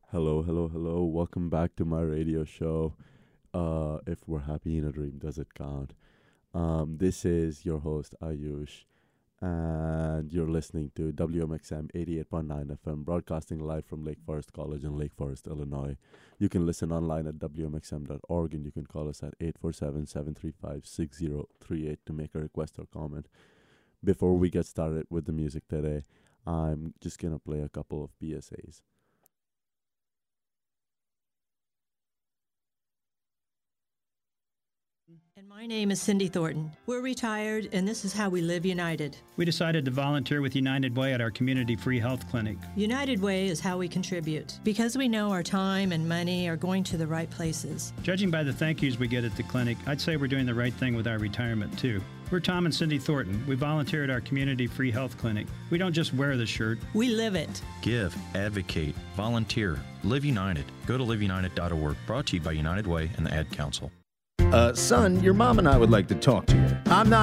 Hello, hello, hello. Welcome back to my radio show. If we're happy in a dream, does it count? This is your host Ayush, and you're listening to WMXM 88.9 FM, broadcasting live from Lake Forest College in Lake Forest, Illinois. You can listen online at WMXM.org, and you can call us at 847-735-6038 to make a request or comment. Before we get started with the music today, I'm just going to play a couple of PSAs. And my name is Cindy Thornton. We're retired, and this is how we live united. We decided to volunteer with United Way at our community free health clinic. United Way is how we contribute, because we know our time and money are going to the right places. Judging by the thank yous we get at the clinic, I'd say we're doing the right thing with our retirement, too. We're Tom and Cindy Thornton. We volunteer at our community free health clinic. We don't just wear the shirt. We live it. Give, advocate, volunteer, Live United. Go to liveunited.org. Brought to you by United Way and the Ad Council. Son, your mom and I would like to talk to you. I'm not